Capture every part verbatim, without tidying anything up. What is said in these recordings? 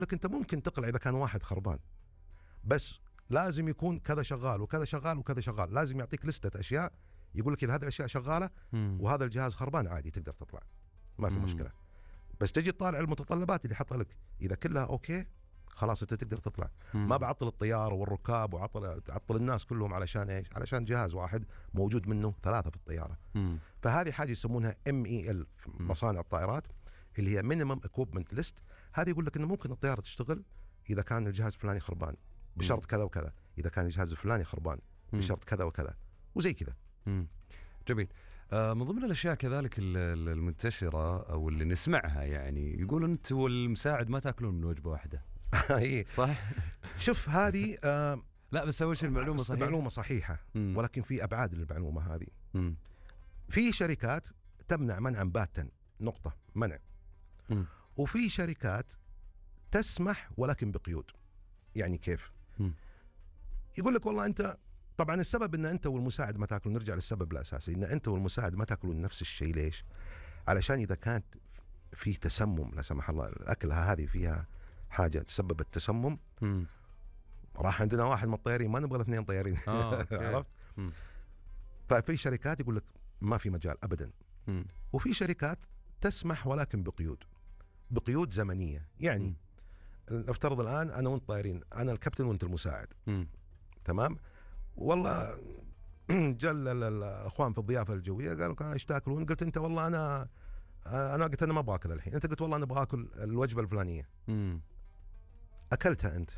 لك أنت ممكن تقلع إذا كان واحد خربان، بس لازم يكون كذا شغال وكذا شغال وكذا شغال. لازم يعطيك لستة أشياء يقول لك إذا هذه الأشياء شغالة مم. وهذا الجهاز خربان عادي تقدر تطلع، ما في مم. مشكلة. بس تجي تطالع المتطلبات اللي حطها لك، إذا كلها أوكي خلاص أنت تقدر تطلع. مم. ما بعطل الطيار والركاب وعطل عطل الناس كلهم علشان إيش؟ علشان جهاز واحد موجود منه ثلاثة في الطيارة. مم. فهذه حاجة يسمونها إم إي إل في مصانع الطائرات، اللي هي Minimum Equipment List. هذه يقول لك إنه ممكن الطيارة تشتغل إذا كان الجهاز الفلاني خربان بشرط كذا وكذا، إذا كان الجهاز الفلاني خربان بشرط كذا وكذا، وزي كذا. مم. جميل. آه من ضمن الأشياء كذلك المنتشرة أو اللي نسمعها، يعني يقول أنت والمساعد ما تأكلون من وجبة واحدة. صح؟ شوف هذه آه لا بس أول شيء المعلومة صحيحة. المعلومة صحيحة، مم. ولكن في أبعاد للمعلومة هذه. مم. في شركات تمنع منعا باتا، نقطة منع. مم. وفي شركات تسمح ولكن بقيود. يعني كيف؟ مم. يقول لك والله أنت، طبعا السبب ان انت والمساعد ما تاكلون، نرجع للسبب الاساسي ان انت والمساعد ما تاكلون نفس الشيء. ليش؟ علشان اذا كانت في تسمم لا سمح الله، الاكله هذه فيها حاجه تسبب التسمم، مم. راح عندنا واحد من الطيارين ما نبغى اثنين طيارين. آه، عرفت؟ مم. ففي شركات يقول لك ما في مجال ابدا. مم. وفي شركات تسمح ولكن بقيود، بقيود زمنيه. يعني نفترض الان انا وانت طايرين، انا الكابتن وانت المساعد. مم. تمام. والله جل الاخوان في الضيافه الجويه قالوا كان ايش تاكلون؟ قلت انت والله انا انا قلت انا ما ابغى اكل الحين، انت قلت والله انا ابغى اكل الوجبه الفلانيه. مم. اكلتها انت.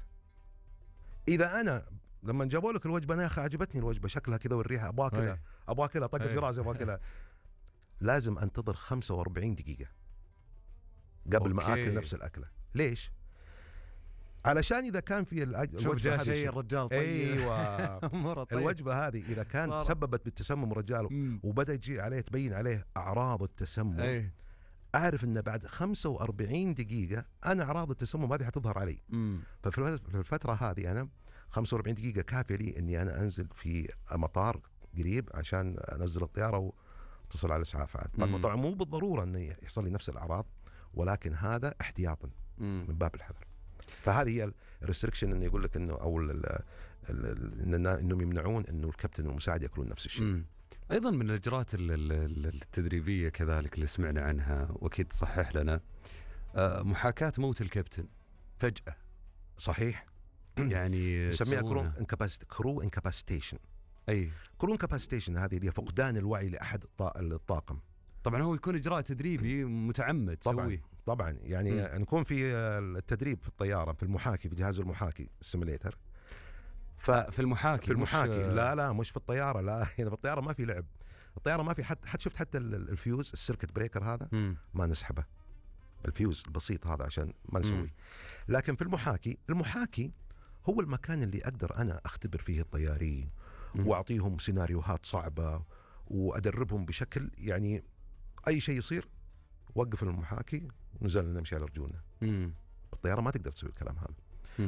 اذا انا لما جابوا لك الوجبه انا يا اخي عجبتني الوجبه شكلها كذا والريحه ابغى اكلها، ابغى اكلها طقت في راسي ابغى اكلها، لازم انتظر خمسة وأربعين دقيقه قبل أوكي. ما اكل نفس الاكله. ليش؟ علشان اذا كان في الوجبه شوف جاء هذه شيء الرجال طيب. ايوه طيب. الوجبه هذه اذا كان صار. سببت بالتسمم رجال مم. وبدا يجي عليه تبين عليه اعراض التسمم، أي. اعرف ان بعد خمسة وأربعين دقيقه انا اعراض التسمم هذه حتظهر علي. مم. ففي الفتره هذه انا خمسة وأربعين دقيقه كافيه لي اني انا انزل في مطار قريب عشان انزل الطياره واتصل على الاسعافات. طبعا طبعا مو بالضروره انه يحصل لي نفس الاعراض، ولكن هذا احتياطا مم. من باب الحذر. فهذه هي الريستريكشن، انه يقول لك انه او ال ال انهم يمنعون انه الكابتن والمساعد ياكلون نفس الشيء. مم. ايضا من الاجراءات التدريبيه كذلك اللي سمعنا عنها واكيد تصحح لنا، محاكاه موت الكابتن فجاه. صحيح. يعني نسميها كرو انكاباسيت كرو انكاباسيتيشن. اي كرو انكاباسيتيشن هذه اللي فقدان الوعي لاحد الطاقم. طبعا هو يكون اجراء تدريبي متعمد تسويه. طبعا يعني م. نكون في التدريب في الطياره في المحاكي في جهاز المحاكي السيميليتر. ففي المحاكي في المحاكي مش... لا لا مش في الطياره، لا في الطياره ما في لعب. الطياره ما في حد حد شفت حتى الفيوز السيركت بريكر هذا م. ما نسحبه، الفيوز البسيط هذا عشان ما نسويه. لكن في المحاكي، المحاكي هو المكان اللي اقدر انا اختبر فيه الطيارين م. واعطيهم سيناريوهات صعبه وادربهم بشكل يعني اي شيء يصير وقف المحاكي ونزلنا نمشي على رجولنا. الطياره ما تقدر تسوي الكلام هذا. م.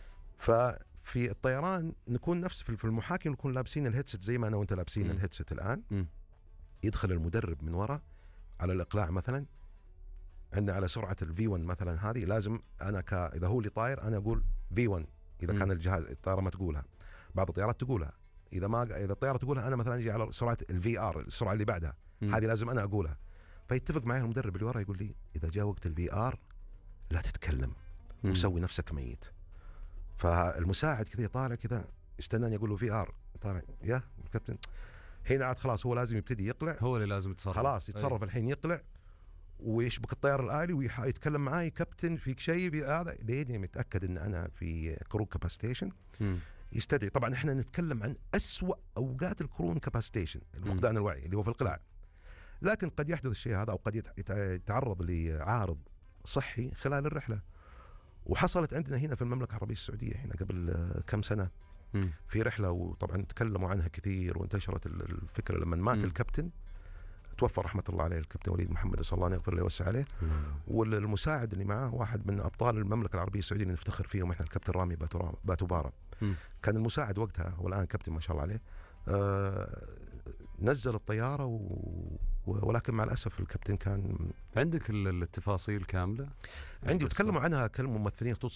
ففي الطيران نكون نفس في المحاكي نكون لابسين الهيدسет زي ما انا وانت لابسين الهيدسет الان. م. يدخل المدرب من وراء على الاقلاع مثلا، عندنا على سرعه الفي واحد مثلا، هذه لازم انا ك اذا هو اللي طاير انا اقول في واحد اذا م. كان الجهاز الطياره ما تقولها، بعض الطيارات تقولها، اذا ما اذا الطياره تقولها انا مثلا اجي على سرعه الفي ار السرعه اللي بعدها م. هذه لازم انا اقولها. فيتفق معي المدرب اللي ورا يقول لي اذا جاء وقت الفي ار لا تتكلم م. وسوي نفسك ميت. فالمساعد كذا يطالع كذا يستناني اقول له في ار، طالع يا الكابتن هنا عاد خلاص هو لازم يبتدي يقلع، هو اللي لازم يتصرف، خلاص يتصرف. أي. الحين يقلع ويشبك الطيار الآلي ويتكلم معاي كابتن فيك شيء في هذا لين متأكد ان انا في كرو كاباسيتيشن. يستدعي طبعا احنا نتكلم عن أسوأ اوقات الكرو كاباسيتيشن، فقدان الوعي اللي هو في القلاع. لكن قد يحدث الشيء هذا او قد يتعرض لعارض صحي خلال الرحله. وحصلت عندنا هنا في المملكه العربيه السعوديه هنا قبل كم سنه م. في رحله، وطبعا تكلموا عنها كثير وانتشرت الفكره لما مات م. الكابتن، توفى رحمه الله عليه الكابتن وليد محمد صلى الله عليه وسلم يوسع عليه. م. والمساعد اللي معاه واحد من ابطال المملكه العربيه السعوديه اللي نفتخر فيهم احنا، الكابتن رامي باتوبارا. كان المساعد وقتها والان كابتن ما شاء الله عليه. آه نزل الطياره و... ولكن مع الاسف الكابتن كان. عندك التفاصيل كامله؟ عندي، وتكلموا عنها كل ممثلين خطوط